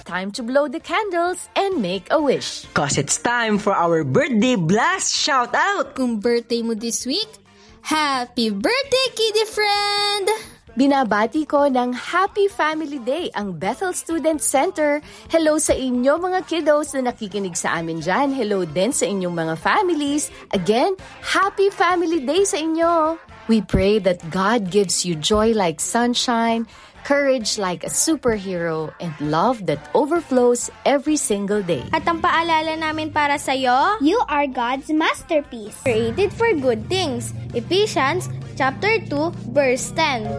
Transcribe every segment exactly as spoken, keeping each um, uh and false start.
time to blow the candles and make a wish. Cause it's time for our birthday blast shoutout! Kung birthday mo this week, happy birthday, kiddie friend! Binabati ko ng Happy Family Day ang Bethel Student Center. Hello sa inyo mga kiddos na nakikinig sa amin dyan. Hello din sa inyong mga families. Again, Happy Family Day sa inyo. We pray that God gives you joy like sunshine, courage like a superhero, and love that overflows every single day. At ang paalala namin para sa'yo, you are God's masterpiece, created for good things. Ephesians chapter two, verse ten.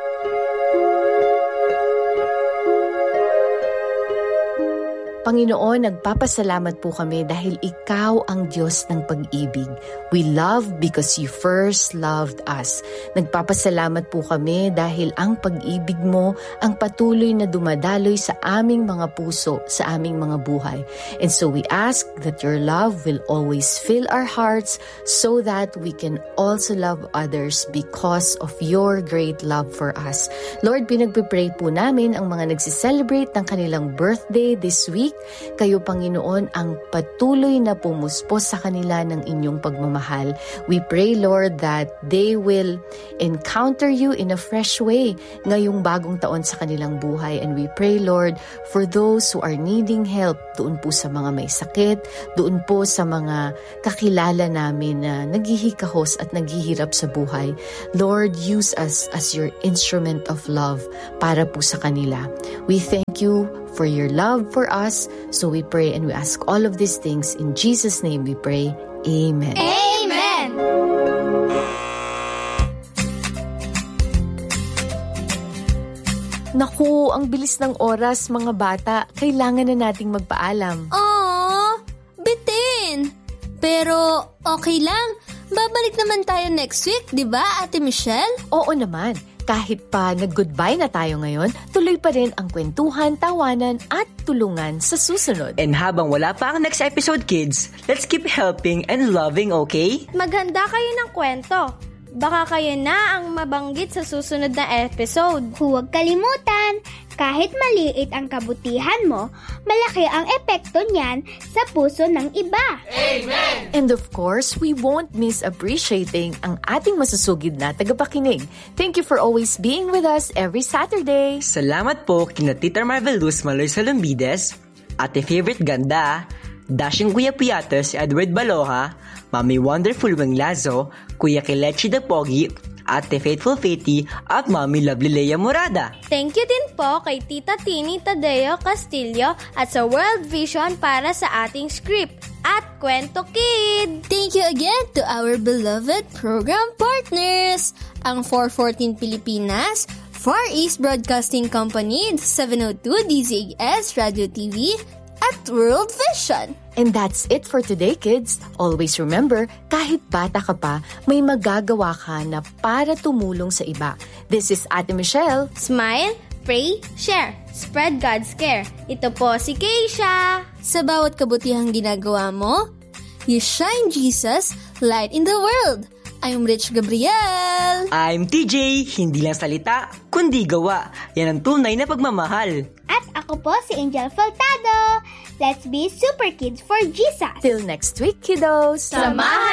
Panginoon, nagpapasalamat po kami dahil Ikaw ang Diyos ng pag-ibig. We love because You first loved us. Nagpapasalamat po kami dahil ang pag-ibig Mo ang patuloy na dumadaloy sa aming mga puso, sa aming mga buhay. And so we ask that Your love will always fill our hearts so that we can also love others because of Your great love for us. Lord, pinagpipray po namin ang mga nagsiselebrate ng kanilang birthday this week. Kayo, Panginoon, ang patuloy na pumuspos sa kanila ng inyong pagmamahal. We pray, Lord, that they will encounter You in a fresh way ngayong bagong taon sa kanilang buhay. And we pray, Lord, for those who are needing help, doon po sa mga may sakit, doon po sa mga kakilala namin na naghihikahos at naghihirap sa buhay. Lord, use us as Your instrument of love para po sa kanila. We thank You for Your love for us. So we pray and we ask all of these things in Jesus' name we pray. Amen. Amen! Naku, ang bilis ng oras mga bata. Kailangan na nating magpaalam. Aww, bitin! Pero okay lang. Babalik naman tayo next week, di ba, Ate Michelle? Oo naman. Kahit pa nag-goodbye na tayo ngayon, tuloy pa rin ang kwentuhan, tawanan at tulungan sa susunod. And habang wala pa ang next episode, kids, let's keep helping and loving, okay? Maghanda kayo ng kwento. Baka kayo na ang mabanggit sa susunod na episode. Huwag kalimutan, kahit maliit ang kabutihan mo, malaki ang epekto niyan sa puso ng iba. Amen! And of course, we won't miss appreciating ang ating masusugid na tagapakinig. Thank you for always being with us every Saturday. Salamat po kina Tita Marvel Luz Maloy Salumbides, Ate Favorite Ganda, Dashing Kuya Piatos si Edward Baloha, Mami Wonderful Weng Lazo, Kuya Kelechi the Pogi, Ate Faithful Faithy, at Mami Lovely Leia Morada. Thank you din po kay Tita Tini Tadeo Castillo at sa World Vision para sa ating script at Kwento Kid. Thank you again to our beloved program partners, ang four fourteen Pilipinas, Far East Broadcasting Company, seven oh two D Z S Radio T V, at World Vision. And that's it for today, kids. Always remember, kahit bata ka pa, may magagawa ka na para tumulong sa iba. This is Ate Michelle. Smile, pray, share. Spread God's care. Ito po si Keisha. Sa bawat kabutihang ginagawa mo, you shine Jesus, light in the world. I'm Rich Gabriel. I'm T J, hindi lang salita, kundi gawa. Yan ang tunay na pagmamahal. At ako po si Angel Faltado. Let's be super kids for Jesus. Till next week, kiddos. Samahan